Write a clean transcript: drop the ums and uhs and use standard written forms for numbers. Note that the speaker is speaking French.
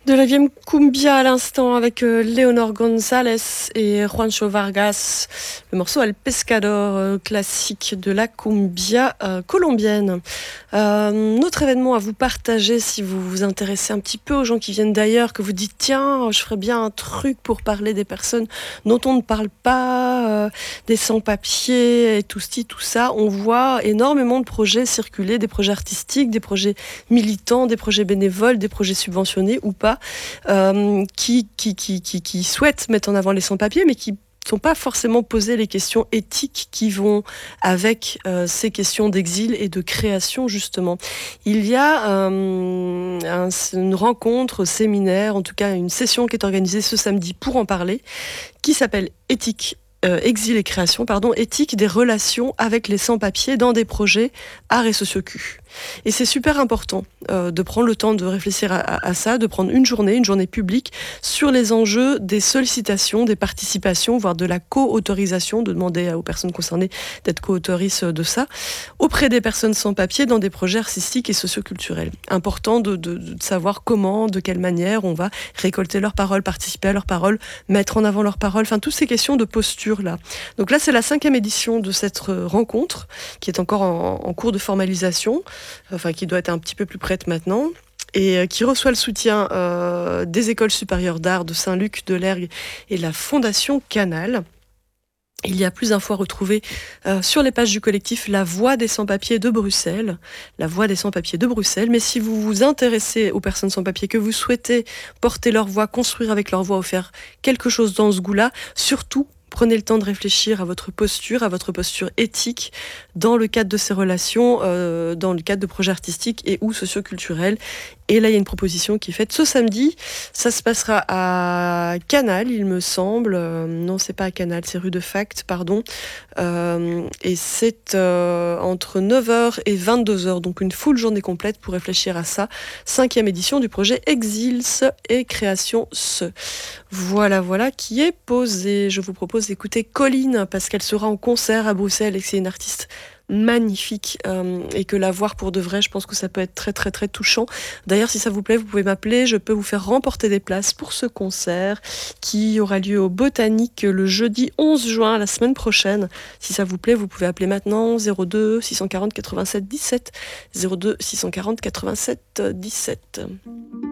De la game Cumbia à l'instant avec Leonor González et Juancho Vargas. Le morceau El Pescador, classique de la cumbia colombienne. Notre événement à vous partager si vous vous intéressez un petit peu aux gens qui viennent d'ailleurs, que vous dites tiens, je ferais bien un truc pour parler des personnes dont on ne parle pas, des sans-papiers et tout ci, tout ça. On voit énormément de projets circuler, des projets artistiques, des projets militants, des projets bénévoles, des projets subventionnés ou pas, qui souhaitent mettre en avant les sans-papiers, mais qui ne sont pas forcément posés les questions éthiques qui vont avec ces questions d'exil et de création, justement. Il y a une rencontre, séminaire, en tout cas une session qui est organisée ce samedi pour en parler, qui s'appelle Exil et création, éthique des relations avec les sans-papiers dans des projets arts et sociocu. Et c'est super important de prendre le temps de réfléchir à ça, de prendre une journée publique sur les enjeux des sollicitations, des participations, voire de la co-autorisation, de demander aux personnes concernées d'être co-autoristes de ça, auprès des personnes sans papier dans des projets artistiques et socioculturels. Important de savoir comment, de quelle manière on va récolter leurs paroles, participer à leurs paroles, mettre en avant leurs paroles, enfin toutes ces questions de posture là. Donc là c'est la 5e édition de cette rencontre qui est encore en cours de formalisation, enfin qui doit être un petit peu plus prête maintenant, et qui reçoit le soutien des écoles supérieures d'art de Saint-Luc, de l'Ergue et de la Fondation Canal. Il y a plus d'infos à retrouver sur les pages du collectif La Voix des Sans-Papiers de Bruxelles. La Voix des Sans-Papiers de Bruxelles. Mais si vous vous intéressez aux personnes sans-papiers, que vous souhaitez porter leur voix, construire avec leur voix ou faire quelque chose dans ce goût-là, surtout, prenez le temps de réfléchir à votre posture éthique dans le cadre de ces relations, dans le cadre de projets artistiques et ou socioculturels. Et là, il y a une proposition qui est faite ce samedi. Ça se passera à Canal, il me semble. Non, c'est pas à Canal, c'est rue de Fact, pardon. Et c'est entre 9h et 22h, donc une full journée complète pour réfléchir à ça. 5e édition du projet Exils et Création Ce. Voilà qui est posé. Je vous propose d'écouter Colline parce qu'elle sera en concert à Bruxelles et que c'est une artiste magnifique et que la voir pour de vrai, je pense que ça peut être très très très touchant. D'ailleurs, si ça vous plaît, vous pouvez m'appeler, je peux vous faire remporter des places pour ce concert qui aura lieu au Botanique le jeudi 11 juin, la semaine prochaine. Si ça vous plaît, vous pouvez appeler maintenant 02 640 87 17, 02 640 87 17.